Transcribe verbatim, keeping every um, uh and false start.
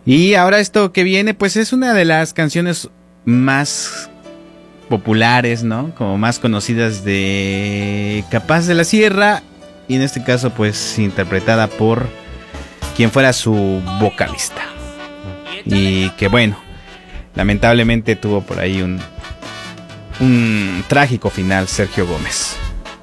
Y ahora esto que viene, pues es una de las canciones más populares, ¿no? Como más conocidas de Capaz de la Sierra. Y en este caso, pues interpretada por quien fuera su vocalista. Y que bueno, lamentablemente tuvo por ahí un, un trágico final, Sergio Gómez.